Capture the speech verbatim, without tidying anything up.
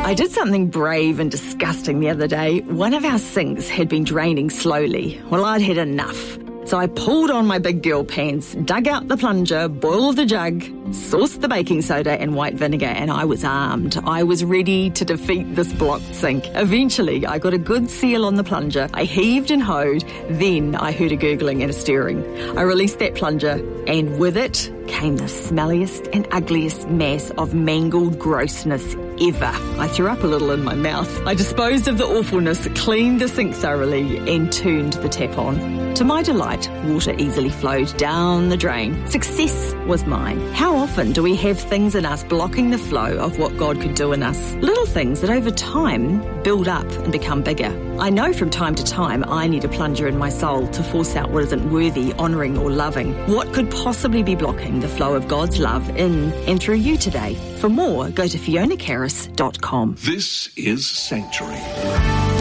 I did something brave and disgusting the other day. One of our sinks had been draining slowly. Well, I'd had enough. So I pulled on my big girl pants, dug out the plunger, boiled the jug, sauced the baking soda and white vinegar, and I was armed. I was ready to defeat this blocked sink. Eventually, I got a good seal on the plunger. I heaved and hoed. Then I heard a gurgling and a stirring. I released that plunger, and with it came the smelliest and ugliest mass of mangled grossness ever. I threw up a little in my mouth. I disposed of the awfulness, cleaned the sink thoroughly, and turned the tap on. To my delight, water easily flowed down the drain. Success was mine. How often do we have things in us blocking the flow of what God could do in us? Little things that over time build up and become bigger. I know from time to time I need a plunger in my soul to force out what isn't worthy, honouring or loving. What could possibly be blocking the flow of God's love in and through you today? For more, go to fiona carris dot com. This is Sanctuary.